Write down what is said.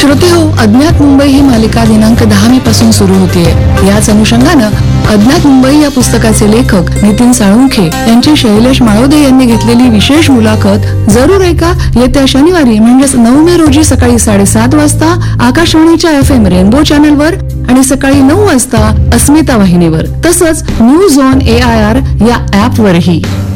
श्रोते हो, अज्ञात मुंबई ही मालिका दिनांक 10 मे पासून सुरू होतीये. याच अनुषंगानं अज्ञात मुंबई या पुस्तकाचे लेखक नितीन साळुंखे यांची शैलेश माळोदे यांनी घेतलेली विशेष मुलाखत जरूर ऐका. येत्या शनिवारी म्हणजेच 9 मे रोजी सकाळी 7:30 वाजता आकाशवाणीच्या FM रेनबो चॅनलवर आणि सकाळी 9 वाजता अस्मिता वाहिनीवर, तसंच न्यूज ऑन AIR या ऍपवरही.